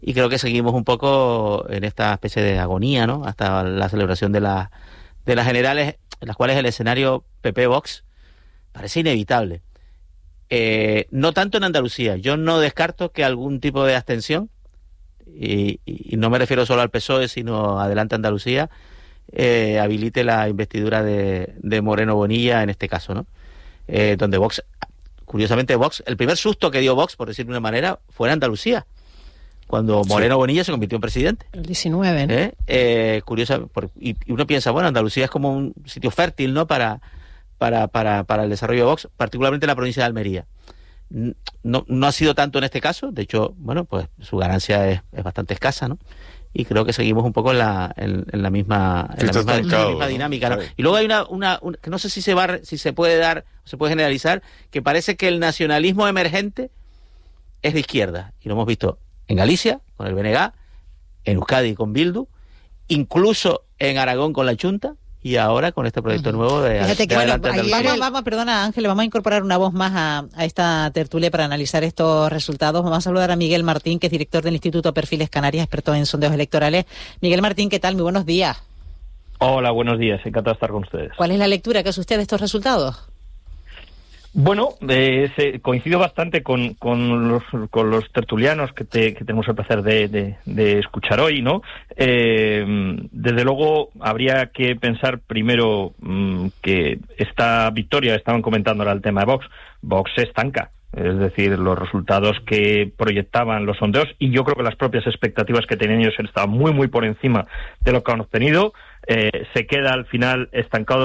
y creo que seguimos un poco en esta especie de agonía, ¿no? Hasta la celebración de las generales, en las cuales el escenario PP-Vox parece inevitable. No tanto en Andalucía. Yo no descarto que algún tipo de abstención, y no me refiero solo al PSOE, sino Adelante Andalucía, habilite la investidura de Moreno Bonilla en este caso, ¿no? Donde Vox, curiosamente Vox, el primer susto que dio Vox, por decirlo de una manera, fue en Andalucía, cuando Moreno Bonilla se convirtió en presidente. El 19, ¿no? Curiosa, y uno piensa, bueno, Andalucía es como un sitio fértil, ¿no? Para el desarrollo de Vox, particularmente en la provincia de Almería. No ha sido tanto en este caso, de hecho, bueno, pues su ganancia es bastante escasa, ¿no? Y creo que seguimos un poco en la misma dinámica, ¿no? Y luego hay una que no sé si se puede dar, se puede generalizar, que parece que el nacionalismo emergente es de izquierda, y lo hemos visto en Galicia con el BNG, en Euskadi con Bildu, incluso en Aragón con la Chunta, y ahora con este proyecto nuevo de Adelante Andalucía. Perdona Ángel, vamos a incorporar una voz más a esta tertulia para analizar estos resultados. Vamos a saludar a Miguel Martín, que es director del Instituto Perfiles Canarias, experto en sondeos electorales. Miguel Martín, ¿qué tal? Muy buenos días. Hola, buenos días, encantado de estar con ustedes. ¿Cuál es la lectura que hace usted de estos resultados? Bueno, coincido bastante con los tertulianos que tenemos el placer de escuchar hoy, ¿no? Desde luego habría que pensar primero que esta victoria, estaban comentando ahora el tema de Vox se estanca. Es decir, los resultados que proyectaban los sondeos, y yo creo que las propias expectativas que tenían ellos estaban muy, muy por encima de lo que han obtenido. Se queda al final estancado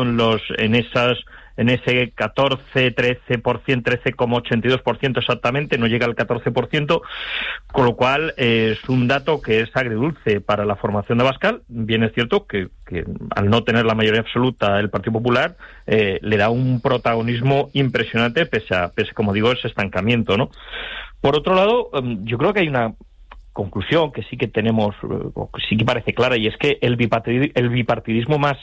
en ese 14, 13%, 13,82% exactamente, no llega al 14%, con lo cual es un dato que es agridulce para la formación de Abascal. Bien es cierto que al no tener la mayoría absoluta el Partido Popular, le da un protagonismo impresionante pese como digo, ese estancamiento, ¿no? Por otro lado, yo creo que hay una conclusión que sí que tenemos, o que sí que parece clara, y es que el bipartidismo más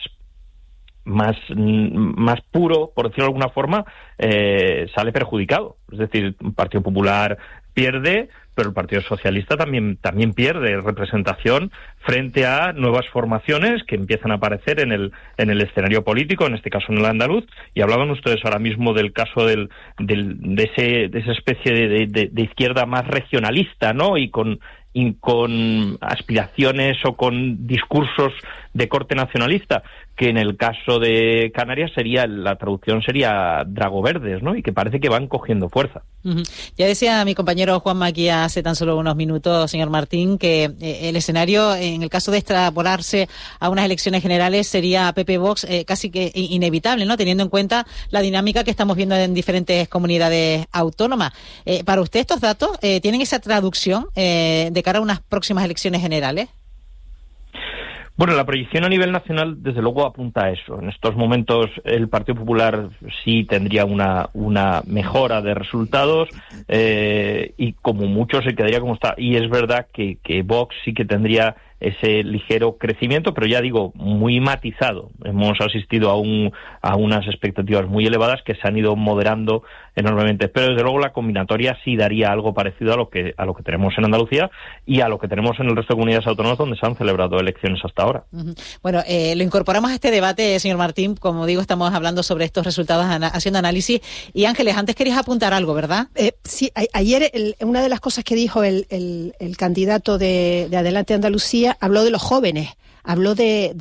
puro, por decirlo de alguna forma, sale perjudicado. Es decir, el Partido Popular pierde, pero el Partido Socialista también pierde representación frente a nuevas formaciones que empiezan a aparecer en el escenario político, en este caso en el andaluz. Y hablaban ustedes ahora mismo del caso de esa especie de izquierda más regionalista, ¿no? Y con aspiraciones o con discursos de corte nacionalista, que en el caso de Canarias la traducción sería dragoverdes, ¿no? Y que parece que van cogiendo fuerza. Uh-huh. Ya decía mi compañero Juanma aquí hace tan solo unos minutos, señor Martín, que el escenario, en el caso de extrapolarse a unas elecciones generales, sería PP-Vox casi que inevitable, ¿no? Teniendo en cuenta la dinámica que estamos viendo en diferentes comunidades autónomas. ¿Para usted estos datos tienen esa traducción de cara a unas próximas elecciones generales? Bueno, la proyección a nivel nacional, desde luego, apunta a eso. En estos momentos, el Partido Popular sí tendría una mejora de resultados, y como mucho se quedaría como está. Y es verdad que Vox sí que tendría ese ligero crecimiento, pero ya digo, muy matizado. Hemos asistido a unas expectativas muy elevadas que se han ido moderando enormemente, pero desde luego la combinatoria sí daría algo parecido a lo que tenemos en Andalucía y a lo que tenemos en el resto de comunidades autónomas donde se han celebrado elecciones hasta ahora. Uh-huh. Bueno, lo incorporamos a este debate, señor Martín. Como digo, estamos hablando sobre estos resultados, haciendo análisis. Y Ángeles, antes querías apuntar algo, ¿verdad? Sí, ayer una de las cosas que dijo el candidato de Adelante Andalucía, habló de los jóvenes, habló de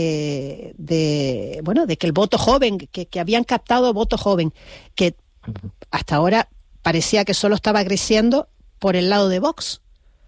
que el voto joven, que habían captado voto joven, que hasta ahora parecía que solo estaba creciendo por el lado de Vox.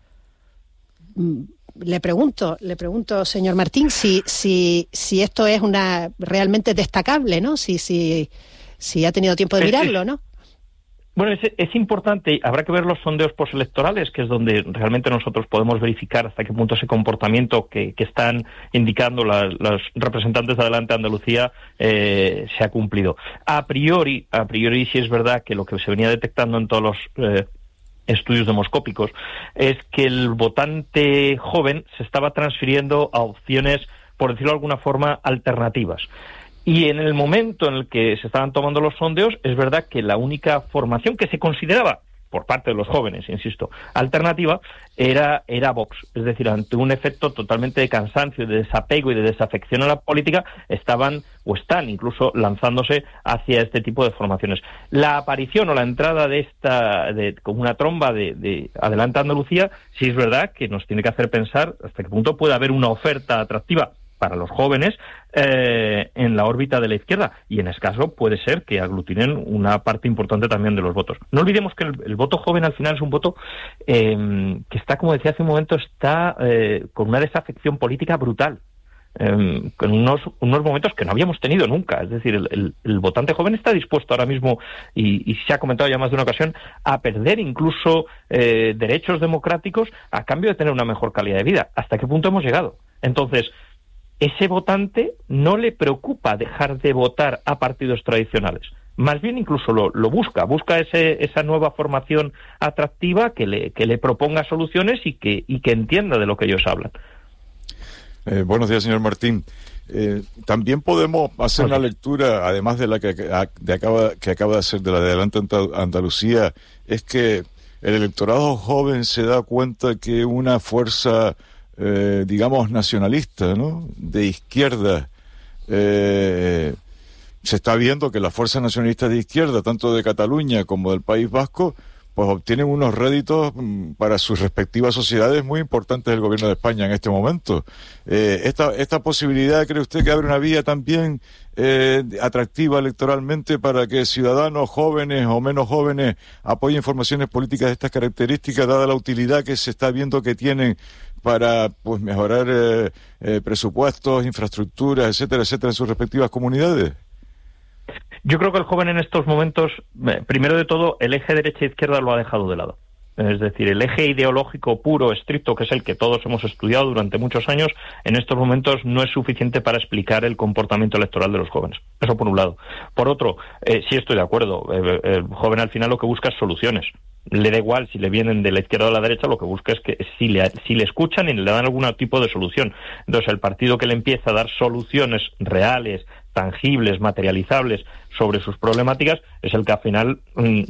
Le pregunto, señor Martín, si esto es realmente destacable, ¿no? Si ha tenido tiempo de mirarlo, ¿no? Bueno, es importante, habrá que ver los sondeos postelectorales, que es donde realmente nosotros podemos verificar hasta qué punto ese comportamiento que están indicando los representantes de Adelante Andalucía se ha cumplido. A priori sí es verdad que lo que se venía detectando en todos los estudios demoscópicos es que el votante joven se estaba transfiriendo a opciones, por decirlo de alguna forma, alternativas. Y en el momento en el que se estaban tomando los sondeos, es verdad que la única formación que se consideraba por parte de los jóvenes, insisto, alternativa, era Vox. Es decir, ante un efecto totalmente de cansancio, de desapego y de desafección a la política, estaban o están incluso lanzándose hacia este tipo de formaciones. La aparición o la entrada de como una tromba de Adelante Andalucía, sí es verdad que nos tiene que hacer pensar hasta qué punto puede haber una oferta atractiva para los jóvenes en la órbita de la izquierda, y en ese caso puede ser que aglutinen una parte importante también de los votos. No olvidemos que el voto joven al final es un voto que está, como decía hace un momento, está con una desafección política brutal, con unos momentos que no habíamos tenido nunca. Es decir, el votante joven está dispuesto ahora mismo, y se ha comentado ya más de una ocasión, a perder incluso derechos democráticos a cambio de tener una mejor calidad de vida. ¿Hasta qué punto hemos llegado? Entonces, ese votante no le preocupa dejar de votar a partidos tradicionales. Más bien incluso lo busca esa nueva formación atractiva que le proponga soluciones y que entienda de lo que ellos hablan. Buenos días, señor Martín. También podemos hacer una lectura, además de la que acaba de hacer de la de Adelante Andalucía, es que el electorado joven se da cuenta que una fuerza digamos nacionalista, ¿no?, de izquierda, se está viendo que las fuerzas nacionalistas de izquierda, tanto de Cataluña como del País Vasco, pues obtienen unos réditos para sus respectivas sociedades muy importantes del gobierno de España en este momento. Esta posibilidad, ¿cree usted que abre una vía también atractiva electoralmente para que ciudadanos jóvenes o menos jóvenes apoyen formaciones políticas de estas características, dada la utilidad que se está viendo que tienen para pues mejorar presupuestos, infraestructuras, etcétera, etcétera, en sus respectivas comunidades? Yo creo que el joven en estos momentos, primero de todo, el eje derecha-izquierda lo ha dejado de lado. Es decir, el eje ideológico puro, estricto, que es el que todos hemos estudiado durante muchos años, en estos momentos no es suficiente para explicar el comportamiento electoral de los jóvenes. Eso por un lado. Por otro, sí estoy de acuerdo, el joven al final lo que busca es soluciones. Le da igual si le vienen de la izquierda o de la derecha, lo que busca es que si le escuchan y le dan algún tipo de solución. Entonces, el partido que le empieza a dar soluciones reales, tangibles, materializables sobre sus problemáticas, es el que al final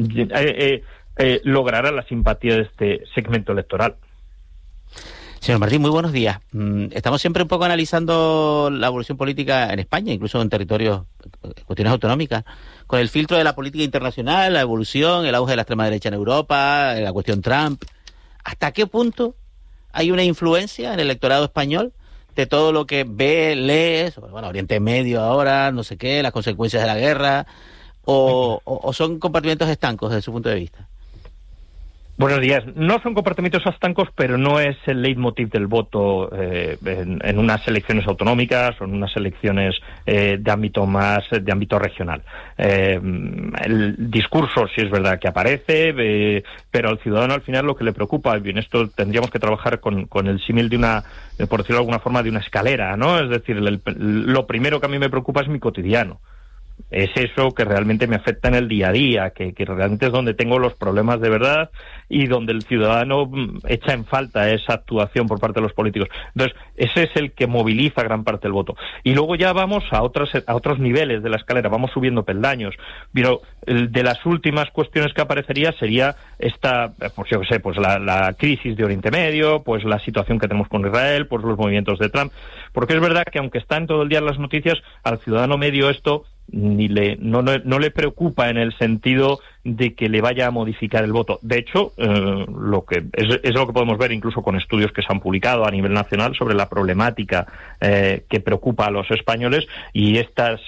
logrará la simpatía de este segmento electoral. Señor Martín, muy buenos días. Estamos siempre un poco analizando la evolución política en España, incluso en territorios, cuestiones autonómicas, con el filtro de la política internacional, la evolución, el auge de la extrema derecha en Europa, la cuestión Trump. ¿Hasta qué punto hay una influencia en el electorado español de todo lo que ve, lee, bueno, Oriente Medio ahora, no sé qué, las consecuencias de la guerra, o son compartimentos estancos desde su punto de vista? Buenos días. No son comportamientos estancos, pero no es el leitmotiv del voto en unas elecciones autonómicas o en unas elecciones de ámbito regional. El discurso sí es verdad que aparece, pero al ciudadano al final lo que le preocupa, y en esto tendríamos que trabajar con el símil de una, por decirlo de alguna forma, de una escalera, ¿no? Es decir, lo primero que a mí me preocupa es mi cotidiano. Es eso que realmente me afecta en el día a día, que realmente es donde tengo los problemas de verdad y donde el ciudadano echa en falta esa actuación por parte de los políticos. Entonces, ese es el que moviliza gran parte del voto. Y luego ya vamos a otros niveles de la escalera, vamos subiendo peldaños. Pero de las últimas cuestiones que aparecería sería esta, pues yo qué sé, pues la crisis de Oriente Medio, pues la situación que tenemos con Israel, pues los movimientos de Trump. Porque es verdad que aunque están todo el día en las noticias, al ciudadano medio esto no le preocupa en el sentido de que le vaya a modificar el voto. De hecho, lo que es lo que podemos ver incluso con estudios que se han publicado a nivel nacional sobre la problemática que preocupa a los españoles, y estas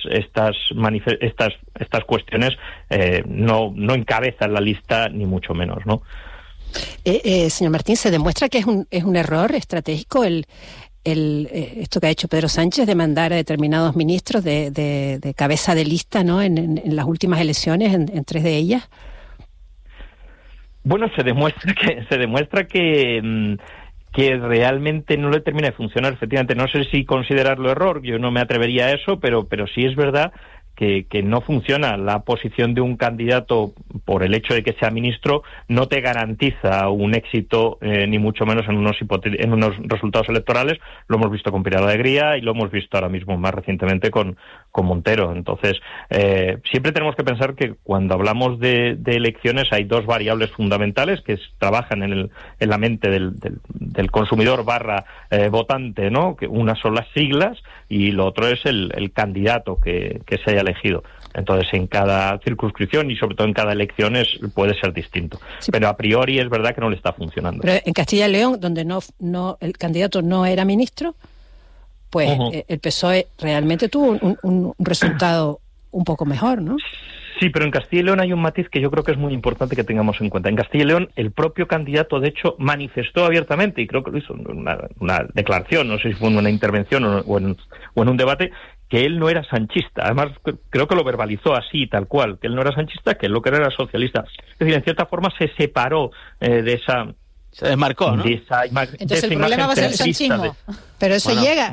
cuestiones no encabezan la lista ni mucho menos, ¿no? Señor Martín, ¿se demuestra que es un error estratégico esto que ha hecho Pedro Sánchez de mandar a determinados ministros de cabeza de lista, ¿no?, en las últimas elecciones, en 3 de ellas? Bueno, se demuestra que realmente no le termina de funcionar. Efectivamente, no sé si considerarlo error, yo no me atrevería a eso, pero sí es verdad que no funciona. La posición de un candidato, por el hecho de que sea ministro, no te garantiza un éxito, ni mucho menos en unos resultados electorales. Lo hemos visto con Pilar Alegría y lo hemos visto ahora mismo más recientemente con Montero. Entonces, siempre tenemos que pensar que cuando hablamos de elecciones hay dos variables fundamentales que trabajan en la mente del consumidor / votante, ¿no? Que una son las siglas y lo otro es el candidato que se haya elegido. Entonces, en cada circunscripción y sobre todo en cada elección puede ser distinto. Sí. Pero a priori es verdad que no le está funcionando. Pero en Castilla y León, donde no el candidato no era ministro, pues el PSOE realmente tuvo un resultado un poco mejor, ¿no? Sí, pero en Castilla y León hay un matiz que yo creo que es muy importante que tengamos en cuenta. En Castilla y León, el propio candidato, de hecho, manifestó abiertamente, y creo que lo hizo en una declaración, no sé si fue en una intervención o en un debate, que él no era sanchista. Además, creo que lo verbalizó así, tal cual, que él no era sanchista, que él lo que era socialista. Es decir, en cierta forma se separó de esa... Se desmarcó, ¿no? Entonces el problema va a ser el sanchismo. Pero eso llega...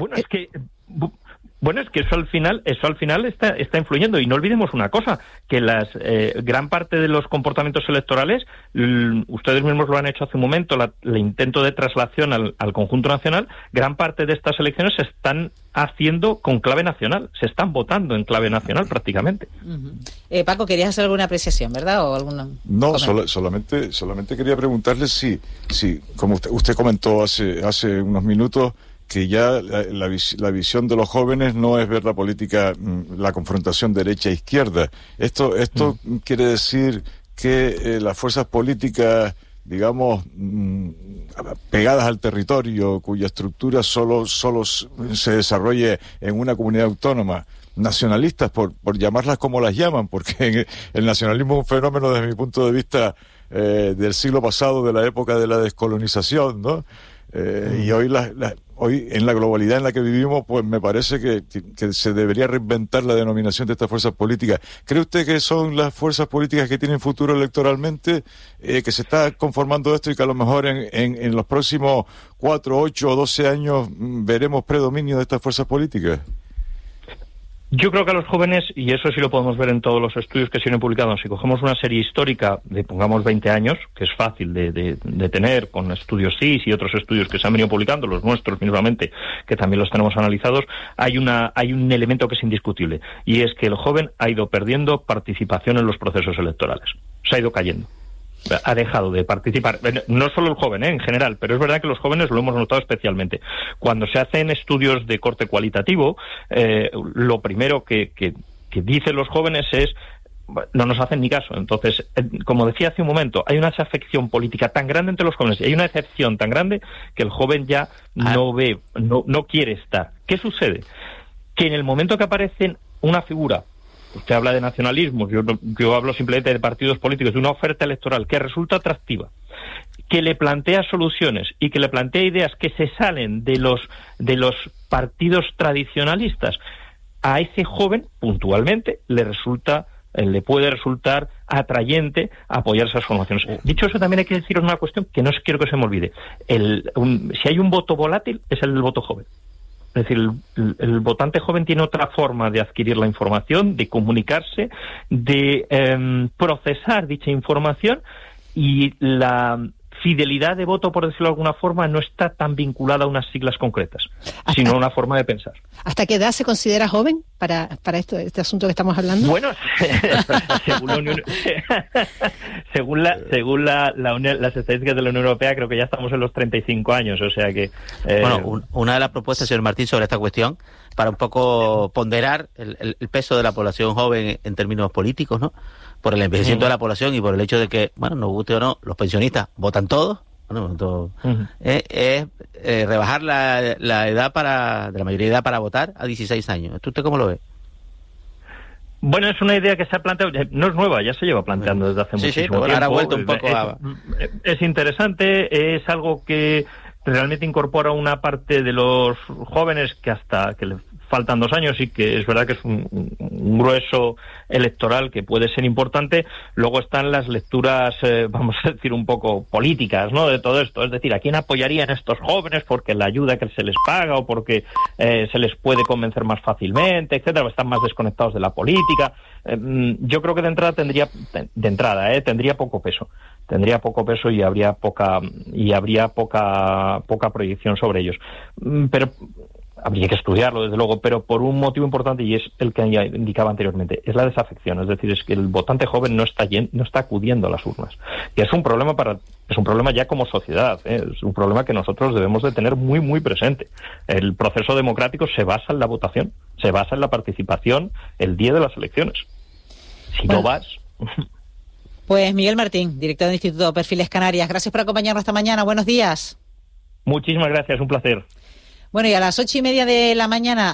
Bueno, es que eso al final está influyendo. Y no olvidemos una cosa, que gran parte de los comportamientos electorales, ustedes mismos lo han hecho hace un momento, el intento de traslación al conjunto nacional, gran parte de estas elecciones se están haciendo con clave nacional, se están votando en clave nacional prácticamente. Paco, querías hacer alguna apreciación, ¿verdad? ¿O alguna... No, solamente quería preguntarle si como usted comentó hace unos minutos, que ya la visión de los jóvenes no es ver la política, la confrontación derecha-izquierda. Esto quiere decir que las fuerzas políticas, digamos, pegadas al territorio, cuya estructura solo se desarrolle en una comunidad autónoma, nacionalistas, por llamarlas como las llaman, porque el nacionalismo es un fenómeno, desde mi punto de vista, del siglo pasado, de la época de la descolonización, ¿no? Y hoy en la globalidad en la que vivimos, pues me parece que se debería reinventar la denominación de estas fuerzas políticas. ¿Cree usted que son las fuerzas políticas que tienen futuro electoralmente, que se está conformando esto y que a lo mejor en los próximos 4, 8 o 12 años veremos predominio de estas fuerzas políticas? Yo creo que a los jóvenes, y eso sí lo podemos ver en todos los estudios que se han publicado, si cogemos una serie histórica de, pongamos, 20 años, que es fácil de tener, con estudios CIS y otros estudios que se han venido publicando, los nuestros mismamente, que también los tenemos analizados, hay un elemento que es indiscutible, y es que el joven ha ido perdiendo participación en los procesos electorales. Se ha ido cayendo. Ha dejado de participar, no solo el joven, en general, pero es verdad que los jóvenes lo hemos notado especialmente. Cuando se hacen estudios de corte cualitativo, lo primero que dicen los jóvenes es: no nos hacen ni caso. Entonces, como decía hace un momento, hay una desafección política tan grande entre los jóvenes y hay una decepción tan grande que el joven ya no quiere estar. ¿Qué sucede? Que en el momento que aparece una figura, usted habla de nacionalismo, yo hablo simplemente de partidos políticos, de una oferta electoral que resulta atractiva, que le plantea soluciones y que le plantea ideas que se salen de los partidos tradicionalistas, a ese joven, puntualmente, le puede resultar atrayente apoyar esas formaciones. Dicho eso, también hay que deciros una cuestión que no quiero que se me olvide. Si hay un voto volátil, es el del voto joven. Es decir, el votante joven tiene otra forma de adquirir la información, de comunicarse, de procesar dicha información, y la fidelidad de voto, por decirlo de alguna forma, no está tan vinculada a unas siglas concretas, sino a una forma de pensar. ¿Hasta qué edad se considera joven para este asunto que estamos hablando? Bueno, según las estadísticas de la Unión Europea, creo que ya estamos en los 35 años, o sea que... Bueno, una de las propuestas, señor Martín, sobre esta cuestión, para un poco ponderar el peso de la población joven en términos políticos, ¿no? Por el envejecimiento de la población y por el hecho de que, bueno, nos guste o no, los pensionistas votan todos, bueno, es rebajar la edad de la mayoría de edad para votar a 16 años. ¿Usted cómo lo ve? Bueno, es una idea que se ha planteado, no es nueva, ya se lleva planteando desde hace muchísimo tiempo. Ahora ha vuelto un poco es interesante, es algo que realmente incorpora una parte de los jóvenes que le faltan 2 años y que es verdad que es un grueso electoral que puede ser importante. Luego están las lecturas, vamos a decir, un poco políticas, ¿no?, de todo esto. Es decir, ¿a quién apoyarían estos jóvenes porque la ayuda que se les paga o porque se les puede convencer más fácilmente, etcétera? O están más desconectados de la política. Yo creo que de entrada tendría poco peso. Tendría poco peso y habría poca proyección sobre ellos. Pero habría que estudiarlo, desde luego, pero por un motivo importante, y es el que ya indicaba anteriormente, es la desafección. Es decir, es que el votante joven no está acudiendo a las urnas. Y es un problema ya como sociedad, es un problema que nosotros debemos de tener muy, muy presente. El proceso democrático se basa en la votación, se basa en la participación el día de las elecciones. Si no vas... Pues Miguel Martín, director del Instituto Perfiles Canarias, gracias por acompañarnos esta mañana. Buenos días. Muchísimas gracias, un placer. Bueno, y a las 8:30 de la mañana,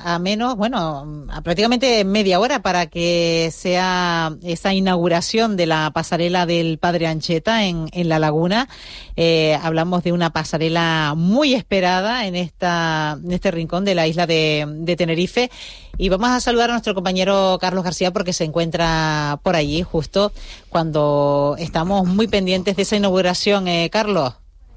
a prácticamente media hora para que sea esa inauguración de la pasarela del Padre Ancheta en La Laguna. Hablamos de una pasarela muy esperada en este rincón de la isla de Tenerife. Y vamos a saludar a nuestro compañero Carlos García porque se encuentra por allí justo cuando estamos muy pendientes de esa inauguración. Carlos.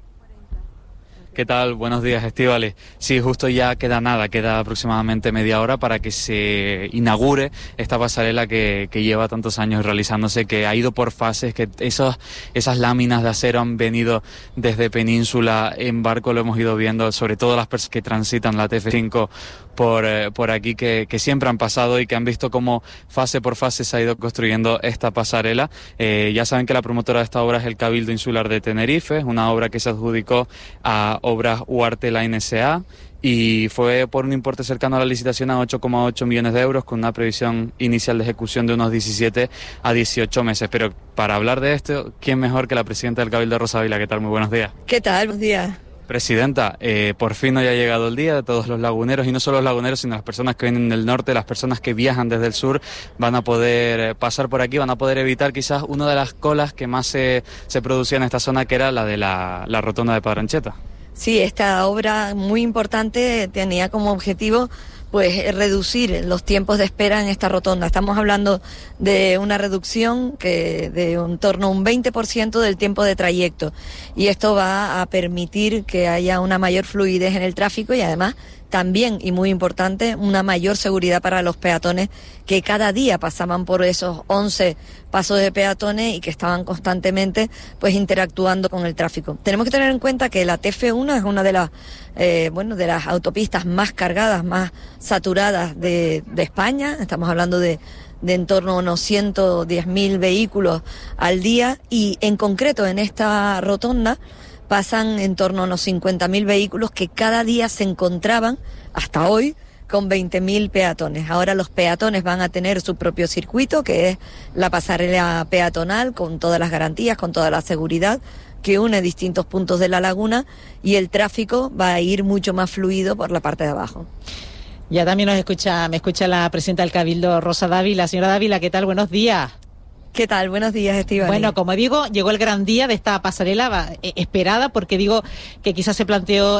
¿Qué tal? Buenos días, Estíbaliz. Sí, justo ya queda aproximadamente media hora para que se inaugure esta pasarela que lleva tantos años realizándose, que ha ido por fases, que esas láminas de acero han venido desde Península en barco, lo hemos ido viendo, sobre todo las personas que transitan la TF5 por aquí, que siempre han pasado y que han visto cómo fase por fase se ha ido construyendo esta pasarela. Ya saben que la promotora de esta obra es el Cabildo Insular de Tenerife, es una obra que se adjudicó a Obras Huarte la NSA y fue por un importe cercano a la licitación a 8,8 millones de euros con una previsión inicial de ejecución de unos 17 a 18 meses. Pero para hablar de esto, ¿quién mejor que la presidenta del Cabildo, Rosa Dávila? ¿Qué tal? Muy buenos días. ¿Qué tal? Buenos días. Presidenta, por fin hoy ha llegado el día de todos los laguneros, y no solo los laguneros, sino las personas que vienen del norte, las personas que viajan desde el sur, van a poder pasar por aquí, van a poder evitar quizás una de las colas que más se producía en esta zona, que era la de la rotonda de Padre Ancheta. Sí, esta obra muy importante tenía como objetivo pues reducir los tiempos de espera en esta rotonda. Estamos hablando de una reducción que de en torno a un 20% del tiempo de trayecto, y esto va a permitir que haya una mayor fluidez en el tráfico y además también, y muy importante, una mayor seguridad para los peatones que cada día pasaban por esos 11 pasos de peatones y que estaban constantemente pues interactuando con el tráfico. Tenemos que tener en cuenta que la TF1 es una de las autopistas más cargadas, más saturadas de España. Estamos hablando de en torno a unos 110.000 vehículos al día, y en concreto en esta rotonda pasan en torno a unos 50.000 vehículos que cada día se encontraban, hasta hoy, con 20.000 peatones. Ahora los peatones van a tener su propio circuito, que es la pasarela peatonal, con todas las garantías, con toda la seguridad, que une distintos puntos de la laguna, y el tráfico va a ir mucho más fluido por la parte de abajo. Ya también me escucha la presidenta del Cabildo, Rosa Dávila. Señora Dávila, ¿qué tal? Buenos días. ¿Qué tal? Buenos días, Estíbaliz. Bueno, como digo, llegó el gran día de esta pasarela esperada, porque digo que quizás se planteó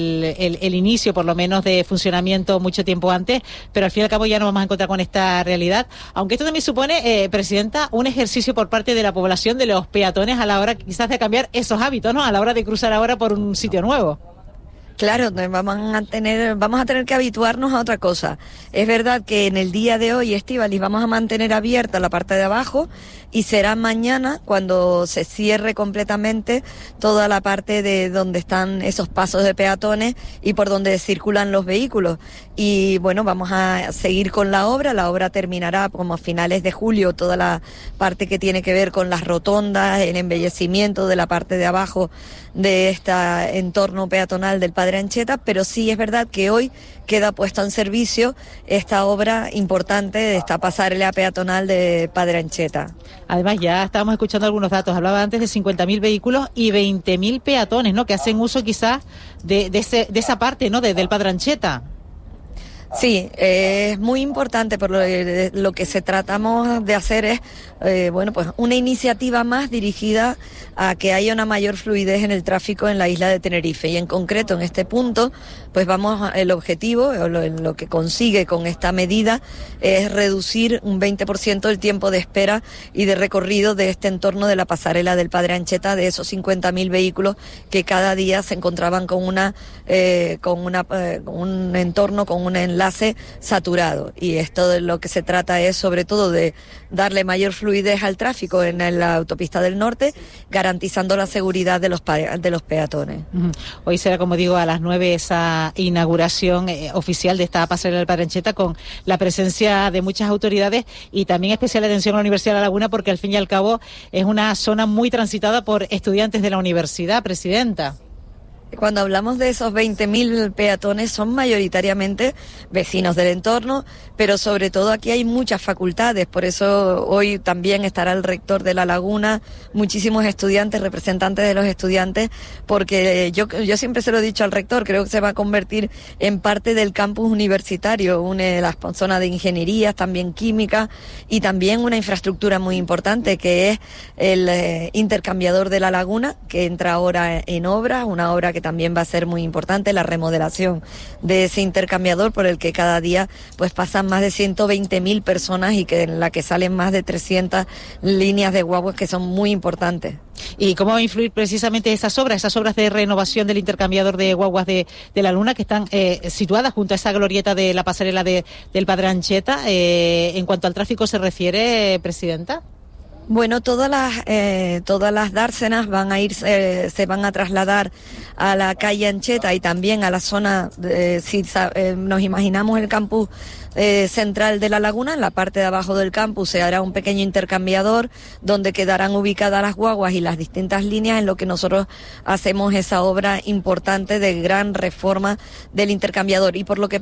el inicio, por lo menos, de funcionamiento mucho tiempo antes, pero al fin y al cabo ya nos vamos a encontrar con esta realidad. Aunque esto también supone, Presidenta, un ejercicio por parte de la población, de los peatones, a la hora quizás de cambiar esos hábitos, ¿no? A la hora de cruzar ahora por un sitio nuevo. Claro, vamos a tener que habituarnos a otra cosa. Es verdad que en el día de hoy, Estíbaliz, vamos a mantener abierta la parte de abajo, y será mañana cuando se cierre completamente toda la parte de donde están esos pasos de peatones y por donde circulan los vehículos. Y bueno, vamos a seguir con la obra terminará como a finales de julio, toda la parte que tiene que ver con las rotondas, el embellecimiento de la parte de abajo de este entorno peatonal del Padre Ancheta, pero sí es verdad que hoy queda puesta en servicio esta obra importante de esta pasarela peatonal de Padre Ancheta. Además, ya estábamos escuchando algunos datos. Hablaba antes de 50.000 vehículos y 20.000 peatones, ¿no? Que hacen uso quizás de esa parte, ¿no? Del Padre Ancheta. Sí, es muy importante, por lo que se tratamos de hacer es, pues una iniciativa más dirigida a que haya una mayor fluidez en el tráfico en la isla de Tenerife, y en concreto en este punto, pues el objetivo, o lo que consigue con esta medida, es reducir un 20% el tiempo de espera y de recorrido de este entorno de la pasarela del Padre Ancheta, de esos 50.000 vehículos que cada día se encontraban con un entorno, con un enlace desenlace saturado. Y esto de lo que se trata es sobre todo de darle mayor fluidez al tráfico en la autopista del norte, garantizando la seguridad de los peatones. Hoy será, como digo, a las 9 esa inauguración oficial de esta pasarela del Padre Ancheta, con la presencia de muchas autoridades y también especial atención a la Universidad de La Laguna, porque al fin y al cabo es una zona muy transitada por estudiantes de la universidad, Presidenta. Cuando hablamos de esos 20.000 peatones, son mayoritariamente vecinos del entorno, pero sobre todo aquí hay muchas facultades, por eso hoy también estará el rector de La Laguna, muchísimos estudiantes, representantes de los estudiantes, porque yo siempre se lo he dicho al rector, creo que se va a convertir en parte del campus universitario, une las zonas de ingenierías, también química, y también una infraestructura muy importante, que es el intercambiador de La Laguna, que entra ahora en obra, una obra que también va a ser muy importante, la remodelación de ese intercambiador por el que cada día pues pasan más de 120.000 personas y que en la que salen más de 300 líneas de guaguas que son muy importantes. ¿Y cómo va a influir precisamente esas obras de renovación del intercambiador de guaguas de La Luna, que están situadas junto a esa glorieta de la pasarela del Padre Ancheta, en cuanto al tráfico se refiere, Presidenta? Bueno, todas las dársenas van a ir, se van a trasladar a la calle Ancheta y también a la zona, nos imaginamos el campus central de La Laguna, en la parte de abajo del campus se hará un pequeño intercambiador donde quedarán ubicadas las guaguas y las distintas líneas, en lo que nosotros hacemos esa obra importante de gran reforma del intercambiador. Y por lo que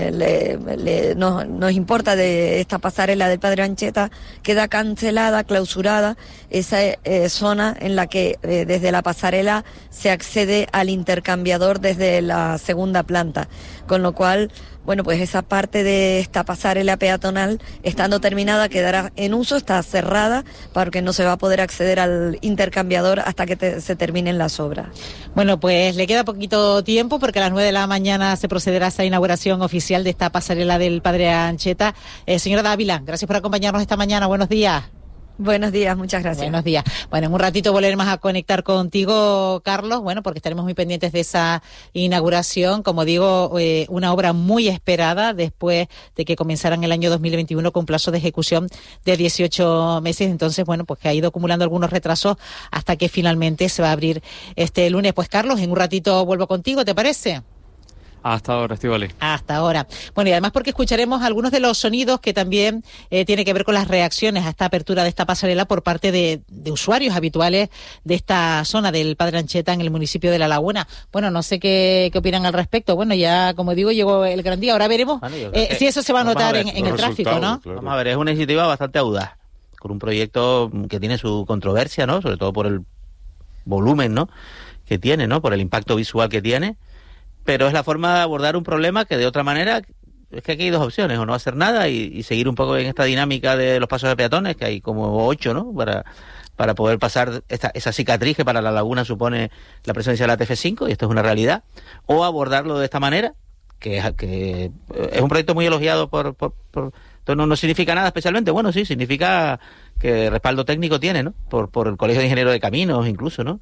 nos importa de esta pasarela del Padre Ancheta, queda cancelada, clausurada esa zona en la que desde la pasarela se accede al intercambiador desde la segunda planta, con lo cual, bueno, pues esa parte de esta pasarela peatonal, estando terminada, quedará en uso, está cerrada, porque no se va a poder acceder al intercambiador hasta que se terminen las obras. Bueno, pues le queda poquito tiempo, porque a las 9 de la mañana se procederá a esa inauguración oficial de esta pasarela del Padre Ancheta. Señora Dávila, gracias por acompañarnos esta mañana. Buenos días. Buenos días, muchas gracias. Buenos días. Bueno, en un ratito volveremos a conectar contigo, Carlos, bueno, porque estaremos muy pendientes de esa inauguración. Como digo, una obra muy esperada después de que comenzaran el año 2021 con plazo de ejecución de 18 meses. Entonces, bueno, pues que ha ido acumulando algunos retrasos hasta que finalmente se va a abrir este lunes. Pues, Carlos, en un ratito vuelvo contigo, ¿te parece? Hasta ahora, Estíbaliz. Hasta ahora. Bueno, y además porque escucharemos algunos de los sonidos que también tienen que ver con las reacciones a esta apertura de esta pasarela por parte de usuarios habituales de esta zona del Padre Ancheta en el municipio de La Laguna. Bueno, no sé qué opinan al respecto. Bueno, ya, como digo, llegó el gran día. Ahora veremos si eso se va a notar en el tráfico, ¿no? Claro. Vamos a ver, es una iniciativa bastante audaz, con un proyecto que tiene su controversia, ¿no? Sobre todo por el volumen, ¿no?, que tiene, ¿no?, por el impacto visual que tiene. Pero es la forma de abordar un problema que de otra manera, es que aquí hay dos opciones, o no hacer nada y seguir un poco en esta dinámica de los pasos de peatones, que hay como 8, ¿no?, para poder pasar esa cicatriz que para La Laguna supone la presencia de la TF5, y esto es una realidad, o abordarlo de esta manera, que es un proyecto muy elogiado no significa nada especialmente, bueno, sí, significa que respaldo técnico tiene, ¿no?, por el Colegio de Ingenieros de Caminos incluso, ¿no?,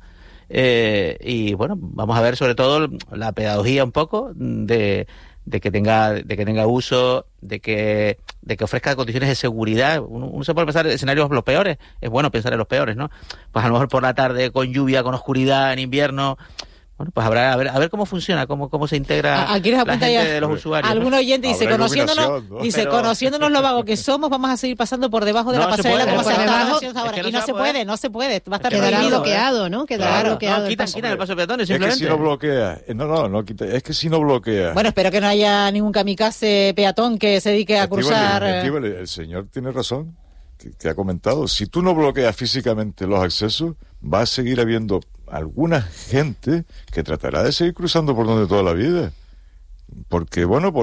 y bueno, vamos a ver sobre todo la pedagogía un poco de que tenga uso, de que ofrezca condiciones de seguridad. Uno se puede pensar en escenarios los peores, es bueno pensar en los peores, ¿no? Pues a lo mejor por la tarde con lluvia, con oscuridad en invierno. Bueno, pues habrá a ver cómo funciona, cómo se integra aquí nos la gente de los usuarios. Algún oyente dice, conociéndonos lo vagos que somos, vamos a seguir pasando por debajo de la pasarela como se está haciendo ahora. Y no se puede, va a estar quedará bloqueado, ¿no? Quedará bloqueado. Quitan el paso de peatones, simplemente. Es que si no bloquea, no quita, es que si no bloquea. Bueno, espero que no haya ningún kamikaze peatón que se dedique a cruzar. El señor tiene razón, que ha comentado, si tú no bloqueas físicamente los accesos, va a seguir habiendo alguna gente que tratará de seguir cruzando por donde toda la vida, porque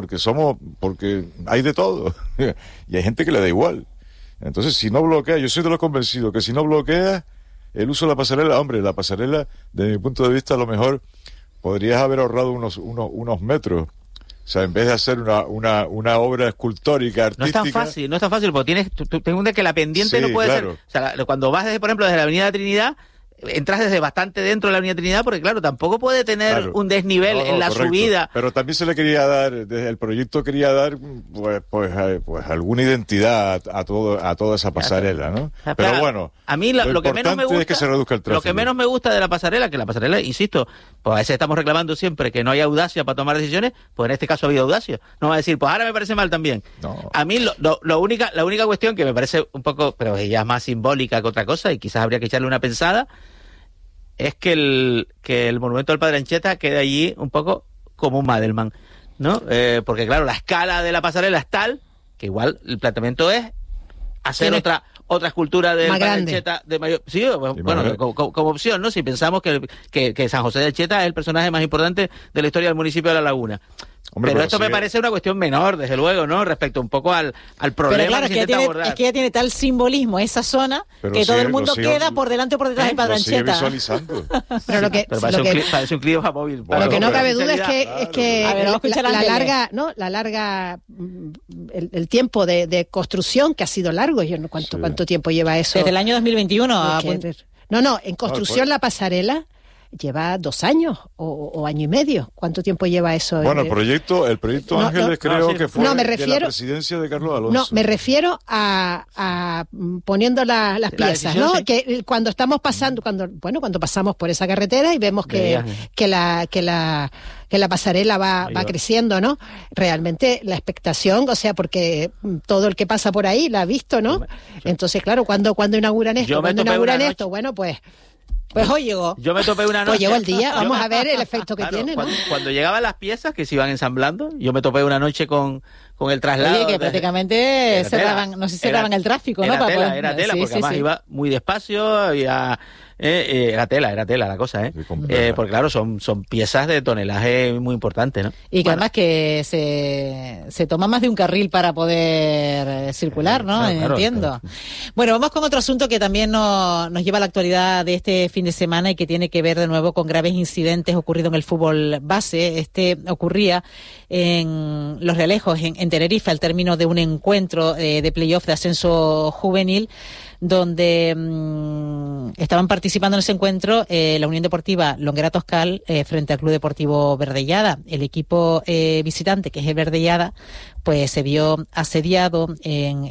hay de todo y hay gente que le da igual. Entonces, si no bloquea, yo soy de los convencidos que si no bloquea el uso de la pasarela, desde mi punto de vista, a lo mejor podrías haber ahorrado unos metros. O sea, en vez de hacer una obra escultórica, artística... No es tan fácil, porque ten en cuenta que la pendiente no puede ser... O sea, cuando vas, por ejemplo, desde la Avenida de Trinidad, entras desde bastante dentro de la Avenida Trinidad, porque claro, tampoco puede tener un desnivel en la correcto. subida. Pero también se le quería dar, desde el proyecto quería dar pues alguna identidad a toda esa pasarela, ¿no? Pero bueno, a mí lo que menos me gusta es que se reduzca el tráfico. Lo que menos me gusta de la pasarela, insisto, pues a veces estamos reclamando siempre que no hay audacia para tomar decisiones, pues en este caso ha habido audacia. No va a decir, pues ahora me parece mal también. No. A mí la única cuestión que me parece un poco, pero ella es más simbólica que otra cosa, y quizás habría que echarle una pensada, es que el monumento del Padre Ancheta quede allí un poco como un Madelman, ¿no? Porque claro, la escala de la pasarela es tal que igual el planteamiento es hacer otra escultura del Padre Ancheta de mayor... Sí, bueno, como opción, ¿no? Si pensamos que San José de Ancheta es el personaje más importante de la historia del municipio de La Laguna. Hombre, pero esto me parece una cuestión menor, desde luego, ¿no? Respecto un poco al problema, pero claro, que se intenta abordar. Es que ya tiene tal simbolismo esa zona, pero que todo el mundo queda por delante o por detrás del Padre Ancheta. Visualizando. Pero parece un clip a móvil. Lo que no cabe duda es que el tiempo de construcción, que ha sido largo, yo no cuánto tiempo lleva eso. Desde el año 2021. En construcción la pasarela lleva 2 años o año y medio. ¿Cuánto tiempo lleva eso? Bueno, el proyecto Ángeles creo que fue de la presidencia de Carlos Alonso. No, me refiero a poniendo las piezas, ¿no? Sí. Que cuando estamos pasando, cuando pasamos por esa carretera y vemos que la pasarela va creciendo, ¿no? Realmente la expectación, o sea, porque todo el que pasa por ahí la ha visto, ¿no? Entonces, claro, cuando inauguran esto, bueno, pues hoy llegó. Yo me topé una noche. Pues llegó el día, vamos a ver el efecto que tiene, ¿no? Cuando llegaban las piezas que se iban ensamblando, yo me topé una noche con el traslado. Oye, que prácticamente cerraban el tráfico, ¿no? Era tela, porque además iba muy despacio, había... era tela la cosa, ¿eh? Porque claro, son piezas de tonelaje muy importantes, ¿no? Y que además que se toma más de un carril para poder circular, ¿no? Entiendo. Claro. Bueno, vamos con otro asunto que también nos lleva a la actualidad de este fin de semana y que tiene que ver de nuevo con graves incidentes ocurridos en el fútbol base. Ocurría en Los Realejos, en Tenerife, al término de un encuentro de playoff de ascenso juvenil, donde estaban participando en ese encuentro la Unión Deportiva Longuera Toscal frente al Club Deportivo Verdellada. El equipo visitante, que es el Verdellada, pues se vio asediado en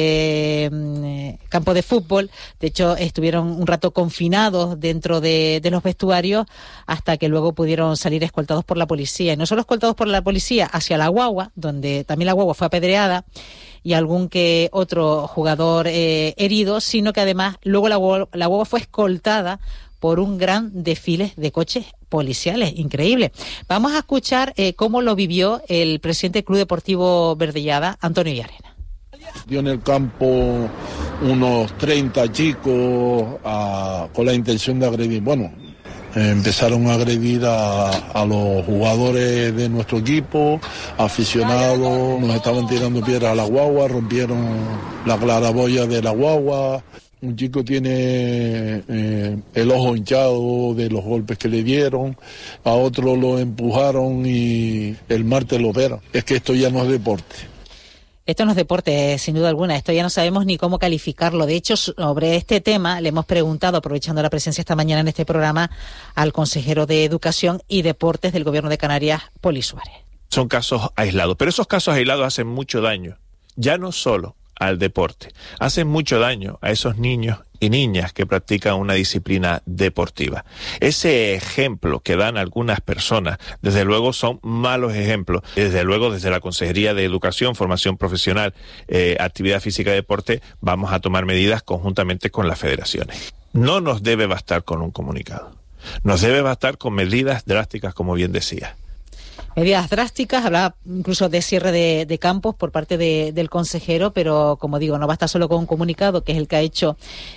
este campo de fútbol. De hecho, estuvieron un rato confinados dentro de los vestuarios hasta que luego pudieron salir escoltados por la policía. Y no solo escoltados por la policía hacia la guagua, donde también la guagua fue apedreada, y algún que otro jugador herido, sino que además luego la guagua fue escoltada por un gran desfile de coches policiales. Increíble. Vamos a escuchar cómo lo vivió el presidente del Club Deportivo Verdellada, Antonio Llarena. Dio en el campo unos 30 chicos con la intención de agredir. Bueno, empezaron a agredir a los jugadores de nuestro equipo, aficionados, nos estaban tirando piedras a la guagua, rompieron la claraboya de la guagua. Un chico tiene el ojo hinchado de los golpes que le dieron, a otro lo empujaron y el martes lo operan. Es que esto ya no es deporte. Esto no es deporte, sin duda alguna. Esto ya no sabemos ni cómo calificarlo. De hecho, sobre este tema le hemos preguntado, aprovechando la presencia esta mañana en este programa, al consejero de Educación y Deportes del Gobierno de Canarias, Poli Suárez. Son casos aislados, pero esos casos aislados hacen mucho daño. Ya no solo al deporte, hacen mucho daño a esos niños y niñas que practican una disciplina deportiva. Ese ejemplo que dan algunas personas, desde luego son malos ejemplos. Desde luego, desde la Consejería de Educación, Formación Profesional, Actividad Física y Deporte, vamos a tomar medidas conjuntamente con las federaciones. No nos debe bastar con un comunicado. Nos debe bastar con medidas drásticas, como bien decía. Medidas drásticas, hablaba incluso de cierre de campos por parte del consejero, pero como digo, no basta solo con un comunicado, que es el que ha hecho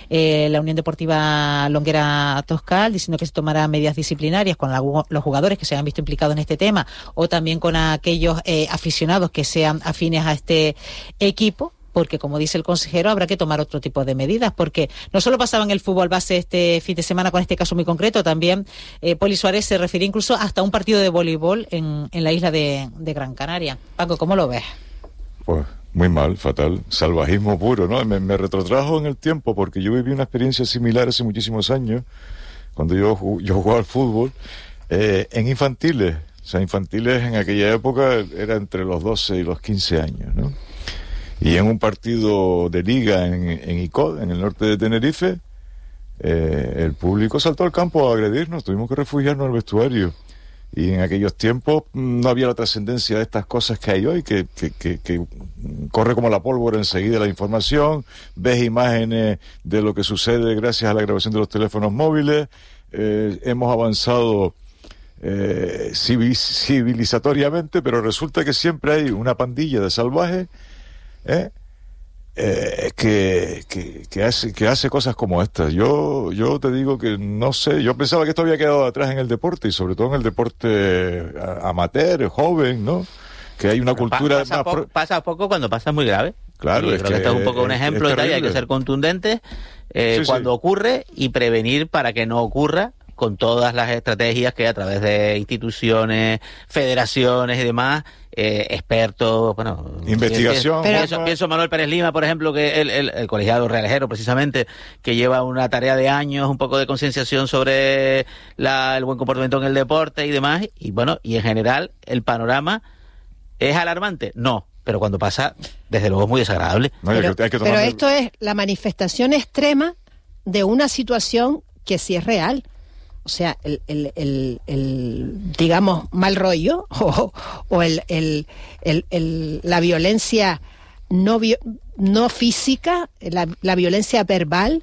la Unión Deportiva Longuera Toscal, diciendo que se tomará medidas disciplinarias con los jugadores que se hayan visto implicados en este tema, o también con aquellos aficionados que sean afines a este equipo, porque, como dice el consejero, habrá que tomar otro tipo de medidas, porque no solo pasaba en el fútbol base este fin de semana con este caso muy concreto, también Poli Suárez se refería incluso hasta un partido de voleibol en la isla de Gran Canaria. Paco, ¿cómo lo ves? Pues muy mal, fatal, salvajismo puro, ¿no? Me retrotrajo en el tiempo, porque yo viví una experiencia similar hace muchísimos años cuando yo jugaba al fútbol, en infantiles. O sea, infantiles en aquella época era entre los 12 y los 15 años, ¿no? Y en un partido de liga en Icod, en el norte de Tenerife, el público saltó al campo a agredirnos, tuvimos que refugiarnos al vestuario. Y en aquellos tiempos no había la trascendencia de estas cosas que hay hoy, que corre como la pólvora enseguida la información, ves imágenes de lo que sucede gracias a la grabación de los teléfonos móviles, hemos avanzado civilizatoriamente, pero resulta que siempre hay una pandilla de salvajes que hace cosas como estas. Yo te digo que no sé, yo pensaba que esto había quedado atrás en el deporte, y sobre todo en el deporte amateur, joven, ¿no? Que hay una cultura pasa poco cuando pasa muy grave. Claro, creo que esto es un poco un ejemplo y hay que ser contundentes cuando ocurre y prevenir para que no ocurra, con todas las estrategias que a través de instituciones, federaciones y demás, expertos, bueno... Investigación. Pienso Manuel Pérez Lima, por ejemplo, que el colegiado realejero, precisamente, que lleva una tarea de años, un poco de concienciación sobre el buen comportamiento en el deporte y demás, y bueno, y en general, el panorama ¿es alarmante? No. Pero cuando pasa, desde luego es muy desagradable. Pero esto es la manifestación extrema de una situación que sí es real. O sea, el digamos, mal rollo o la violencia no física, la violencia verbal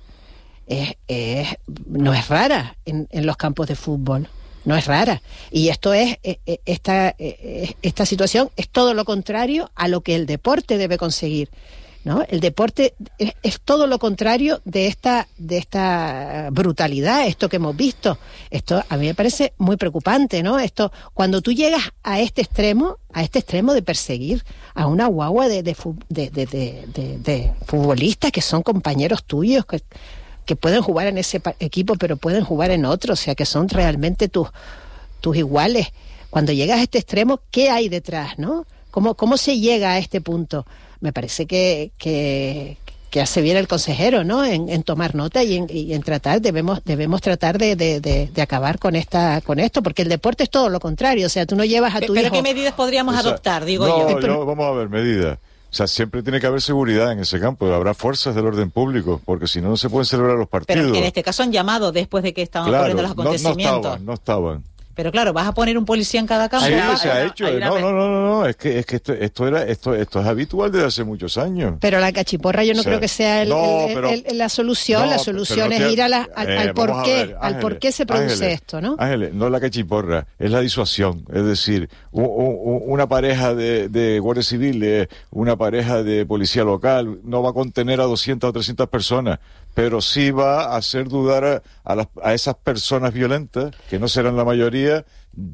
no es rara en los campos de fútbol. No es rara. Y esto es esta situación es todo lo contrario a lo que el deporte debe conseguir, ¿no? El deporte es todo lo contrario de esta brutalidad, esto que hemos visto. Esto a mí me parece muy preocupante, ¿no? Esto, cuando tú llegas a este extremo de perseguir a una guagua de futbolistas que son compañeros tuyos, que pueden jugar en ese equipo, pero pueden jugar en otro, o sea, que son realmente tus iguales. Cuando llegas a este extremo, ¿qué hay detrás, no? ¿Cómo se llega a este punto? Me parece que hace bien el consejero, ¿no? En tomar nota y en tratar, debemos tratar de acabar con esto, porque el deporte es todo lo contrario, o sea, tú no llevas a tu hijo... ¿Pero qué medidas podríamos adoptar, digo yo? Vamos a ver, medidas. O sea, siempre tiene que haber seguridad en ese campo, habrá fuerzas del orden público, porque si no se pueden celebrar los partidos. Pero en este caso han llamado después de que estaban ocurriendo los acontecimientos. No estaban. Pero claro, ¿vas a poner un policía en cada campo? Sí, se ha hecho. No, es que esto es habitual desde hace muchos años. Pero la cachiporra yo no creo que sea la solución. La solución es ir al porqué, al por qué se produce esto, ¿no? Ángeles, no es la cachiporra, es la disuasión. Es decir, una pareja de guardias civiles, una pareja de policía local, no va a contener a 200 o 300 personas, pero sí va a hacer dudar a esas personas violentas, que no serán la mayoría,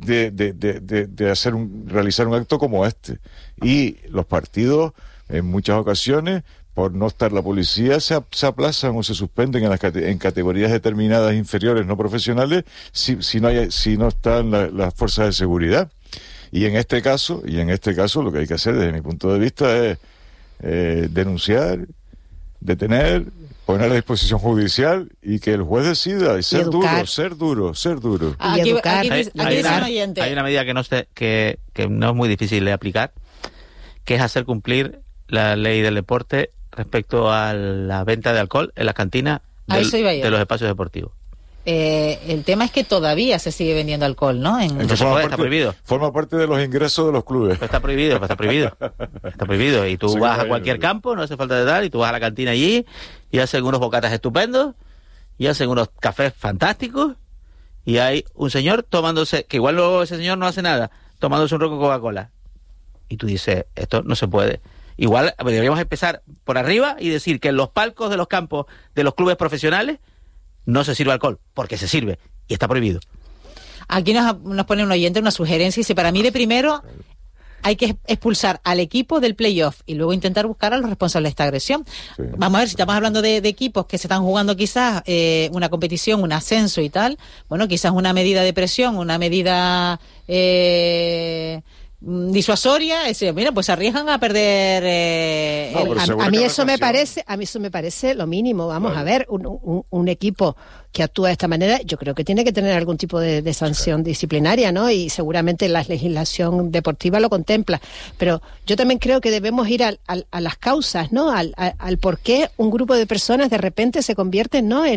de realizar un acto como este. Y los partidos, en muchas ocasiones, por no estar la policía, se aplazan o se suspenden en categorías determinadas inferiores no profesionales si no están las fuerzas de seguridad. Y en este caso lo que hay que hacer desde mi punto de vista es denunciar, detener, poner a disposición judicial y que el juez decida, y ser duro. Aquí dice un oyente. Hay una medida que no es muy difícil de aplicar, que es hacer cumplir la ley del deporte respecto a la venta de alcohol en las cantinas de los espacios deportivos. El tema es que todavía se sigue vendiendo alcohol, ¿no? Está prohibido. Forma parte de los ingresos de los clubes. Pero está prohibido. Está prohibido. Y tú vas a cualquier campo, no hace falta de dar, y tú vas a la cantina allí, y hacen unos bocatas estupendos, y hacen unos cafés fantásticos, y hay un señor tomándose, que igual luego ese señor no hace nada, tomándose un roco Coca-Cola. Y tú dices, esto no se puede. Igual deberíamos empezar por arriba y decir que en los palcos de los campos de los clubes profesionales no se sirve alcohol, porque se sirve y está prohibido. Aquí nos pone un oyente una sugerencia y dice, para mí de primero hay que expulsar al equipo del playoff y luego intentar buscar a los responsables de esta agresión. Sí. Vamos a ver, si estamos hablando de equipos que se están jugando quizás una competición, un ascenso y tal, bueno, quizás una medida de presión, una medida disuasoria, es decir, mira, pues se arriesgan a perder. A mí eso me parece lo mínimo. Vamos a ver, un equipo que actúa de esta manera, yo creo que tiene que tener algún tipo de sanción disciplinaria, ¿no? Y seguramente la legislación deportiva lo contempla. Pero yo también creo que debemos ir a las causas, ¿no? Al por qué un grupo de personas de repente se convierten, ¿no?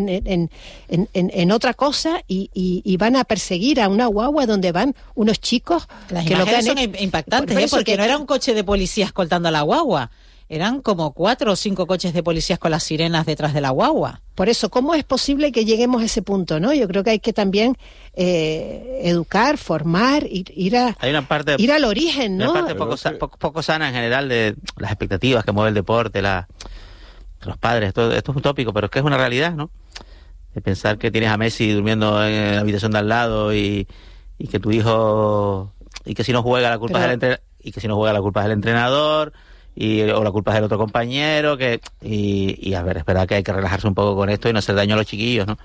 en otra cosa y van a perseguir a una guagua donde van unos chicos. Las que imágenes son impactantes, porque no era un coche de policía escoltando a la guagua. Eran como 4 o 5 coches de policías con las sirenas detrás de la guagua. Por eso, ¿cómo es posible que lleguemos a ese punto, no? Yo creo que hay que también educar, formar, ir al origen, ¿no? Hay una parte poco sana en general de las expectativas que mueve el deporte, los padres. Esto es utópico, pero es que es una realidad, ¿no? De pensar que tienes a Messi durmiendo en la habitación de al lado y que tu hijo... y que si no juega la culpa es del entrenador... o la culpa es del otro compañero, y a ver, es verdad que hay que relajarse un poco con esto y no hacer daño a los chiquillos, ¿no?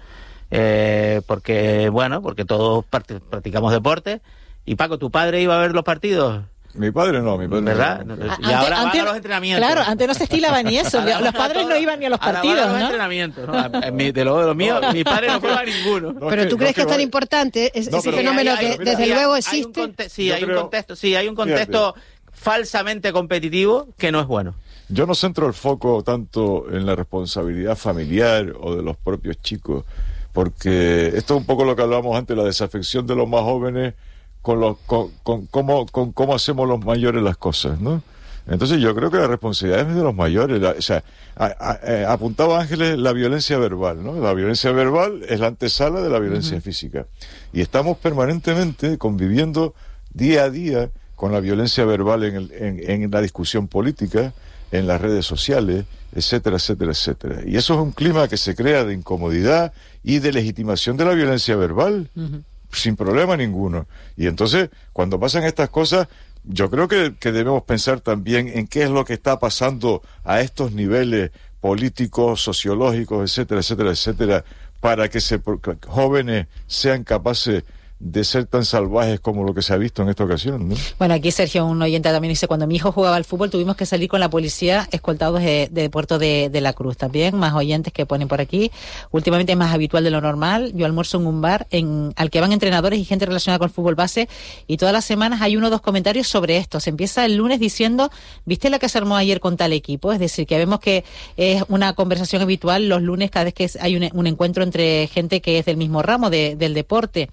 Porque todos practicamos deporte. Y Paco, ¿tu padre iba a ver los partidos? Mi padre no. ¿Verdad? No. Y ahora van a los entrenamientos. Claro, antes no se estilaba ni eso. Los padres no iban ni a los partidos, van a los ¿no? entrenamientos, ¿no? De lo mío, mi padre no prueba ninguno. Pero tú crees que es tan importante ese fenómeno que desde luego existe. Hay un contexto falsamente competitivo que no es bueno. Yo no centro el foco tanto en la responsabilidad familiar o de los propios chicos, porque esto es un poco lo que hablábamos antes, la desafección de los más jóvenes con cómo hacemos los mayores las cosas, ¿no? Entonces yo creo que la responsabilidad es de los mayores. Apuntaba Ángeles la violencia verbal, ¿no? La violencia verbal es la antesala de la violencia física. Y estamos permanentemente conviviendo día a día con la violencia verbal en la discusión política, en las redes sociales, etcétera, etcétera, etcétera. Y eso es un clima que se crea de incomodidad y de legitimación de la violencia verbal, sin problema ninguno. Y entonces, cuando pasan estas cosas, yo creo que debemos pensar también en qué es lo que está pasando a estos niveles políticos, sociológicos, etcétera, etcétera, etcétera, para que jóvenes sean capaces de ser tan salvajes como lo que se ha visto en esta ocasión, ¿no? Bueno, aquí Sergio, un oyente también dice, cuando mi hijo jugaba al fútbol tuvimos que salir con la policía escoltados de Puerto de la Cruz. También más oyentes que ponen por aquí. Últimamente es más habitual de lo normal. Yo almuerzo en un bar al que van entrenadores y gente relacionada con el fútbol base, y todas las semanas hay 1 o 2 comentarios sobre esto. Se empieza el lunes diciendo, ¿viste la que se armó ayer con tal equipo? Es decir, que vemos que es una conversación habitual los lunes cada vez que hay un encuentro entre gente que es del mismo ramo del deporte.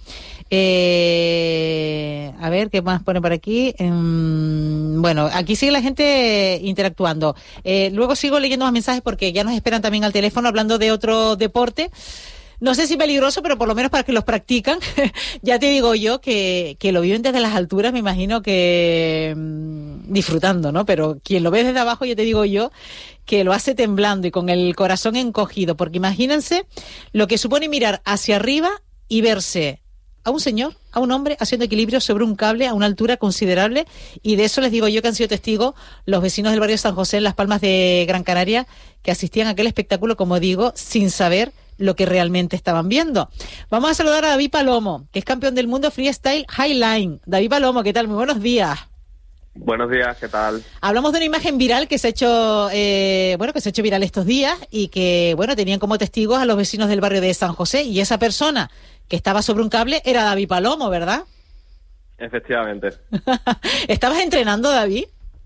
A ver, ¿qué más pone por aquí? Bueno, aquí sigue la gente interactuando. Luego sigo leyendo más mensajes porque ya nos esperan también al teléfono hablando de otro deporte. No sé si peligroso, pero por lo menos para que los practican. Ya te digo yo que lo viven desde las alturas, me imagino que disfrutando, ¿no? Pero quien lo ve desde abajo, ya te digo yo, que lo hace temblando y con el corazón encogido. Porque imagínense lo que supone mirar hacia arriba y verse a un señor, a un hombre, haciendo equilibrio sobre un cable a una altura considerable, y de eso les digo yo que han sido testigos los vecinos del barrio San José en Las Palmas de Gran Canaria, que asistían a aquel espectáculo, como digo, sin saber lo que realmente estaban viendo. Vamos a saludar a David Palomo, que es campeón del mundo freestyle highline. David Palomo, ¿qué tal? Muy buenos días. Buenos días, ¿qué tal? Hablamos de una imagen viral que se ha hecho, viral estos días y que, tenían como testigos a los vecinos del barrio de San José, y esa persona que estaba sobre un cable era David Palomo, ¿verdad? Efectivamente. ¿Estabas entrenando, David?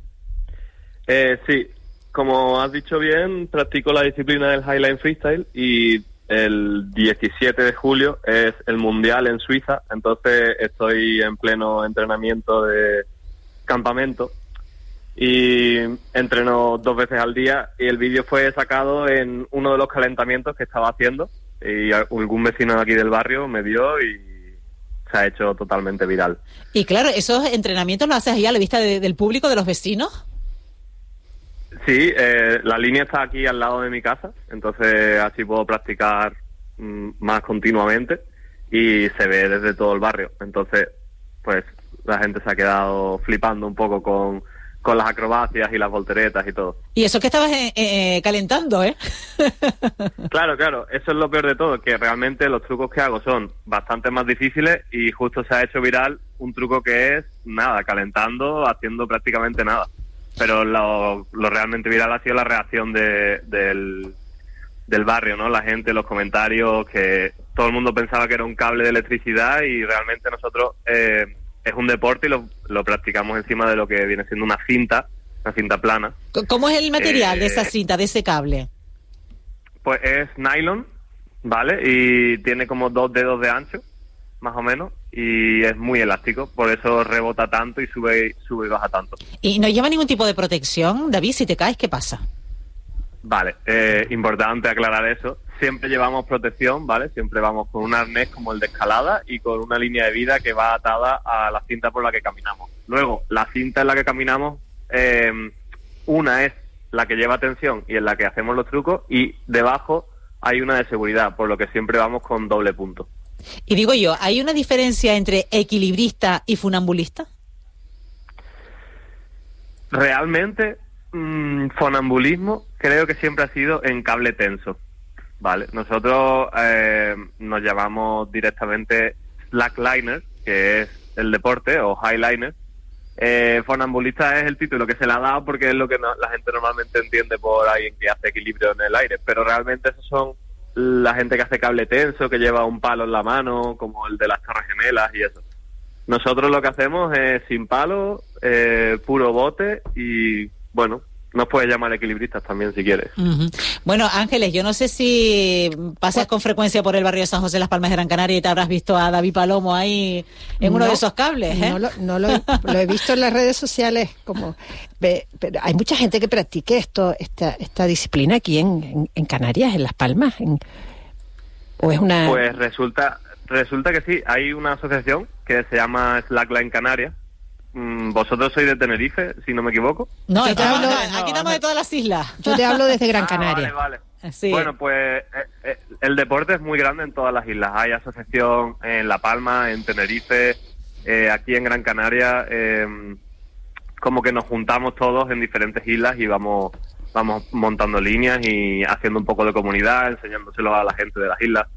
Sí, como has dicho bien, practico la disciplina del highline freestyle y el 17 de julio es el mundial en Suiza, entonces estoy en pleno entrenamiento de campamento y entreno 2 veces al día, y el vídeo fue sacado en uno de los calentamientos que estaba haciendo y algún vecino de aquí del barrio me vio y se ha hecho totalmente viral. Y claro, ¿esos entrenamientos los haces ahí a la vista del público, de los vecinos? Sí, la línea está aquí al lado de mi casa, entonces así puedo practicar más continuamente y se ve desde todo el barrio. Entonces, pues la gente se ha quedado flipando un poco con con las acrobacias y las volteretas y todo. Y eso que estabas calentando, ¿eh? Claro, eso es lo peor de todo, que realmente los trucos que hago son bastante más difíciles y justo se ha hecho viral un truco que es, nada, calentando, haciendo prácticamente nada. Pero lo realmente viral ha sido la reacción del barrio, ¿no? La gente, los comentarios, que todo el mundo pensaba que era un cable de electricidad y realmente nosotros es un deporte y lo practicamos encima de lo que viene siendo una cinta plana. ¿Cómo es el material de esa cinta, de ese cable? Pues es nylon, ¿vale? Y tiene como 2 dedos de ancho, más o menos, y es muy elástico, por eso rebota tanto y sube y baja tanto. ¿Y no lleva ningún tipo de protección, David? Si te caes, ¿qué pasa? Vale, importante aclarar eso. Siempre llevamos protección, ¿vale? Siempre vamos con un arnés como el de escalada y con una línea de vida que va atada a la cinta por la que caminamos. Luego, la cinta en la que caminamos, una es la que lleva tensión y en la que hacemos los trucos, y debajo hay una de seguridad, por lo que siempre vamos con doble punto. Y digo yo, ¿hay una diferencia entre equilibrista y funambulista? Realmente, funambulismo creo que siempre ha sido en cable tenso, ¿vale? Nosotros nos llamamos directamente slackliner, que es el deporte, o highliner. Funambulista es el título que se le ha dado porque es lo que la gente normalmente entiende por alguien que hace equilibrio en el aire, pero realmente esos son la gente que hace cable tenso, que lleva un palo en la mano, como el de las Torres Gemelas y eso. Nosotros lo que hacemos es sin palo, puro bote, y bueno, nos puedes llamar equilibristas también si quieres. Uh-huh. Bueno, Ángeles, yo no sé si pasas con frecuencia por el barrio de San José de las Palmas de Gran Canaria y te habrás visto a David Palomo ahí en uno de esos cables, ¿eh? No lo he visto en las redes sociales, pero hay mucha gente que practique esta disciplina aquí en Canarias, en Las Palmas, o es una... Pues resulta que sí, hay una asociación que se llama Slackline Canarias. Vosotros sois de Tenerife, si no me equivoco. No, aquí estamos de todas las islas. Yo te hablo desde Gran Canaria. Vale. Sí. Bueno, pues el deporte es muy grande en todas las islas. Hay asociación en La Palma, en Tenerife, aquí en Gran Canaria. Como que nos juntamos todos en diferentes islas y vamos montando líneas y haciendo un poco de comunidad, enseñándoselo a la gente de las islas.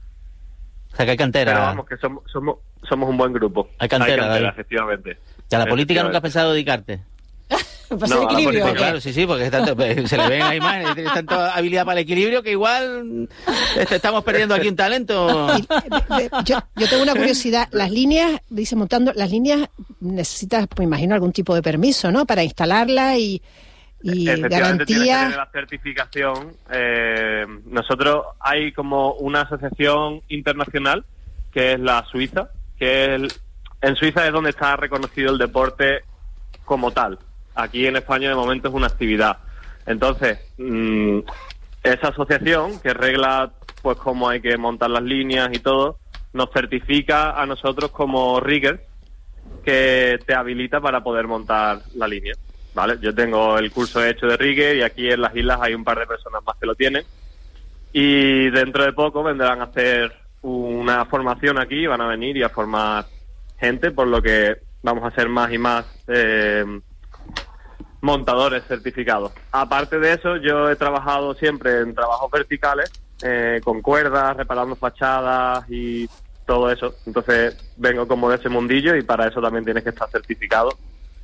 O sea, que hay cantera. Pero vamos, que somos un buen grupo. Hay cantera, efectivamente. ¿Y a la política nunca has pensado dedicarte? Para el equilibrio. Pues claro, sí, porque se le ven a imágenes, tiene tanta habilidad para el equilibrio que igual estamos perdiendo aquí un talento. Yo tengo una curiosidad. Las líneas, dice montando, las líneas necesitas, me imagino, algún tipo de permiso, ¿no? Para instalarla y efectivamente, tienes que garantía. tener la certificación. Nosotros hay como una asociación internacional que es la Suiza, en Suiza es donde está reconocido el deporte como tal. Aquí en España de momento es una actividad. Entonces, esa asociación que regla pues cómo hay que montar las líneas y todo, nos certifica a nosotros como rigger, que te habilita para poder montar la línea. ¿Vale? Yo tengo el curso hecho de rigger y aquí en las islas hay un par de personas más que lo tienen. Y dentro de poco vendrán a hacer una formación aquí, van a venir y a formar gente, por lo que vamos a hacer más y más montadores certificados. Aparte de eso, yo he trabajado siempre en trabajos verticales, con cuerdas, reparando fachadas y todo eso. Entonces vengo como de ese mundillo y para eso también tienes que estar certificado.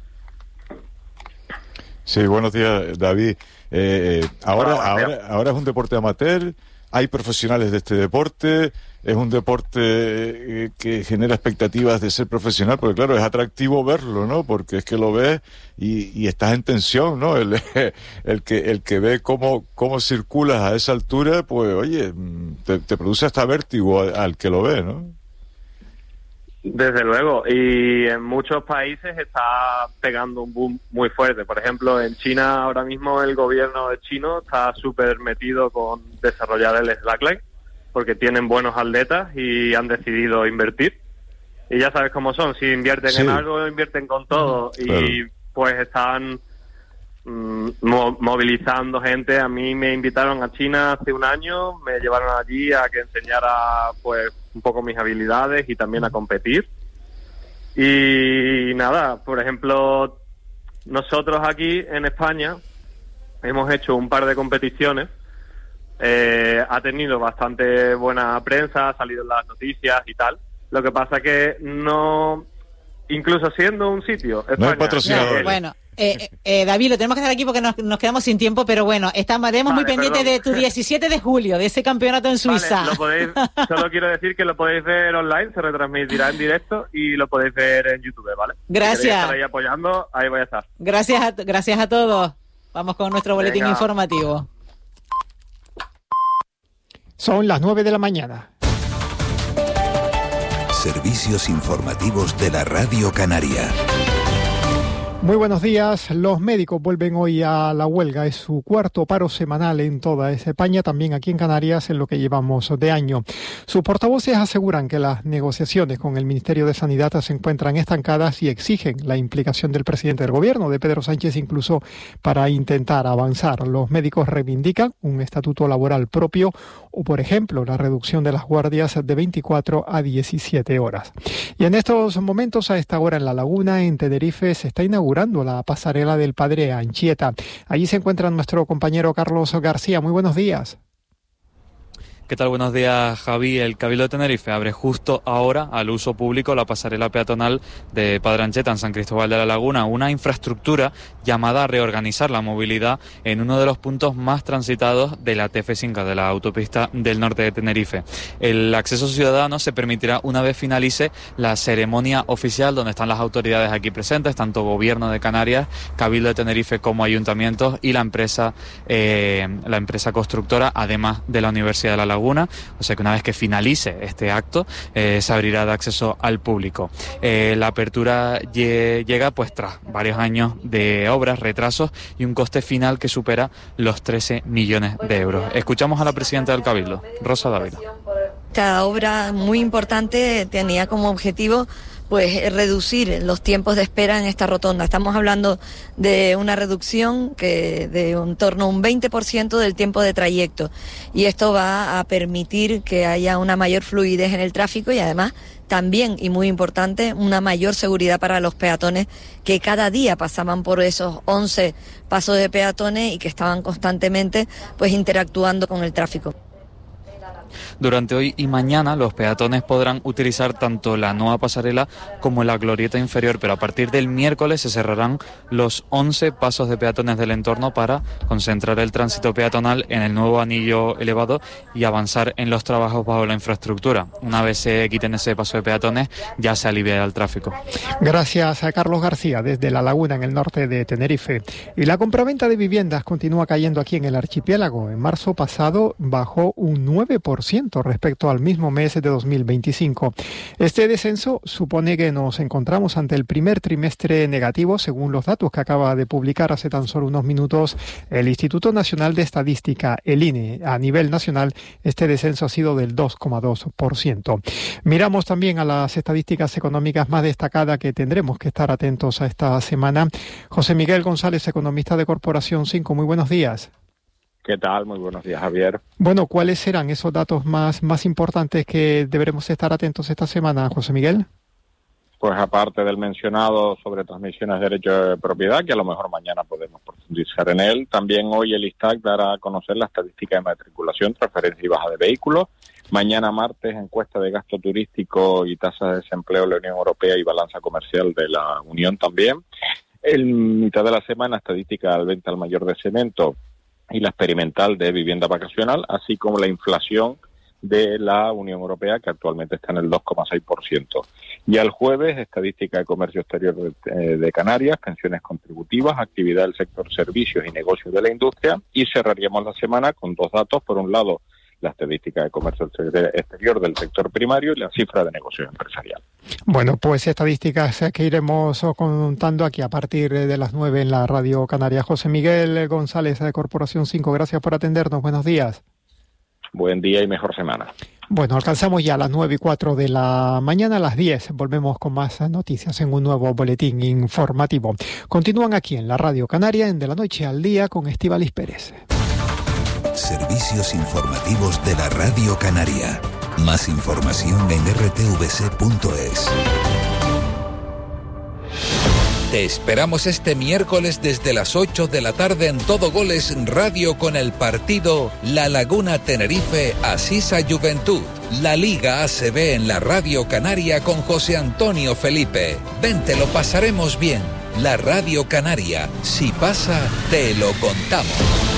Sí, buenos días, David. Ahora es un deporte amateur, hay profesionales de este deporte, es un deporte que genera expectativas de ser profesional, porque claro, es atractivo verlo, ¿no? Porque es que lo ves y estás en tensión, ¿no? El que ve cómo circulas a esa altura, pues oye, te produce hasta vértigo al que lo ve, ¿no? Desde luego, y en muchos países está pegando un boom muy fuerte. Por ejemplo, en China ahora mismo el gobierno chino está súper metido con desarrollar el slackline, porque tienen buenos atletas y han decidido invertir. Y ya sabes cómo son, si invierten en algo, invierten con todo. Claro. Y pues están movilizando gente. A mí me invitaron a China hace un año, me llevaron allí a que enseñara pues un poco mis habilidades y también a competir. Y nada, por ejemplo, nosotros aquí en España hemos hecho un par de competiciones. Ha tenido bastante buena prensa, ha salido en las noticias y tal. Lo que pasa que no, incluso siendo un sitio España, no hay patrocinadores. Bueno, David, lo tenemos que hacer aquí porque nos quedamos sin tiempo, pero bueno, estaremos muy pendientes de tu 17 de julio, de ese campeonato en Suiza. Vale, solo quiero decir que lo podéis ver online, se retransmitirá en directo y lo podéis ver en YouTube, ¿vale? Gracias. Si queréis estar ahí apoyando, ahí voy a estar. Gracias a todos. Vamos con nuestro boletín informativo. Son las 9 de la mañana. Servicios informativos de la Radio Canaria. Muy buenos días. Los médicos vuelven hoy a la huelga. Es su cuarto paro semanal en toda España, también aquí en Canarias, en lo que llevamos de año. Sus portavoces aseguran que las negociaciones con el Ministerio de Sanidad se encuentran estancadas y exigen la implicación del presidente del gobierno, de Pedro Sánchez, incluso para intentar avanzar. Los médicos reivindican un estatuto laboral propio o, por ejemplo, la reducción de las guardias de 24 a 17 horas. Y en estos momentos, a esta hora en La Laguna, en Tenerife, se está inaugurando la pasarela del Padre Anchieta. Allí se encuentra nuestro compañero Carlos García. Muy buenos días. ¿Qué tal? Buenos días, Javi. El Cabildo de Tenerife abre justo ahora al uso público la pasarela peatonal de Padre Anchieta en San Cristóbal de la Laguna, una infraestructura llamada a reorganizar la movilidad en uno de los puntos más transitados de la TF5, de la autopista del norte de Tenerife. El acceso ciudadano se permitirá una vez finalice la ceremonia oficial, donde están las autoridades aquí presentes, tanto Gobierno de Canarias, Cabildo de Tenerife como ayuntamientos y la empresa constructora, además de la Universidad de la Laguna. O sea que una vez que finalice este acto se abrirá de acceso al público. La apertura llega pues tras varios años de obras, retrasos y un coste final que supera los 13 millones de euros. Escuchamos a la presidenta del Cabildo, Rosa Dávila. Esta obra muy importante tenía como objetivo pues reducir los tiempos de espera en esta rotonda. Estamos hablando de una reducción que de en torno a un 20% del tiempo de trayecto, y esto va a permitir que haya una mayor fluidez en el tráfico y además también, y muy importante, una mayor seguridad para los peatones que cada día pasaban por esos 11 pasos de peatones y que estaban constantemente pues interactuando con el tráfico. Durante hoy y mañana los peatones podrán utilizar tanto la nueva pasarela como la glorieta inferior, pero a partir del miércoles se cerrarán los 11 pasos de peatones del entorno para concentrar el tránsito peatonal en el nuevo anillo elevado y avanzar en los trabajos bajo la infraestructura. Una vez se quiten ese paso de peatones ya se aliviará el tráfico. Gracias a Carlos García desde La Laguna, en el norte de Tenerife. Y la compraventa de viviendas continúa cayendo aquí en el archipiélago. En marzo pasado bajó un 9% respecto al mismo mes de 2025. Este descenso supone que nos encontramos ante el primer trimestre negativo, según los datos que acaba de publicar hace tan solo unos minutos el Instituto Nacional de Estadística, el INE. A nivel nacional, este descenso ha sido del 2,2%. Miramos también a las estadísticas económicas más destacadas que tendremos que estar atentos a esta semana. José Miguel González, economista de Corporación 5. Muy buenos días. ¿Qué tal? Muy buenos días, Javier. Bueno, ¿cuáles serán esos datos más importantes que deberemos estar atentos esta semana, José Miguel? Pues aparte del mencionado sobre transmisiones de derecho de propiedad, que a lo mejor mañana podemos profundizar en él, también hoy el ISTAC dará a conocer la estadística de matriculación, transferencia y baja de vehículos. Mañana martes, encuesta de gasto turístico y tasa de desempleo de la Unión Europea y balanza comercial de la Unión también. En mitad de la semana, estadística de venta al mayor de cemento y la experimental de vivienda vacacional, así como la inflación de la Unión Europea, que actualmente está en el 2,6%. Y al jueves, estadística de comercio exterior de Canarias, pensiones contributivas, actividad del sector servicios y negocios de la industria, y cerraríamos la semana con dos datos. Por un lado, la estadística de comercio exterior del sector primario y la cifra de negocios empresarial. Bueno, pues estadísticas que iremos contando aquí a partir de las 9 en la Radio Canaria. José Miguel González, de Corporación 5, gracias por atendernos. Buenos días. Buen día y mejor semana. Bueno, alcanzamos ya las 9:04 de la mañana. A las 10 volvemos con más noticias en un nuevo boletín informativo. Continúan aquí en la Radio Canaria, en De la Noche al Día, con Estíbaliz Pérez. Servicios informativos de la Radio Canaria. Más información en rtvc.es. Te esperamos este miércoles desde las 8 de la tarde en Todo Goles Radio con el partido La Laguna Tenerife Asisa Juventud. La Liga ACB en la Radio Canaria con José Antonio Felipe. Vente, lo pasaremos bien. La Radio Canaria, si pasa, te lo contamos.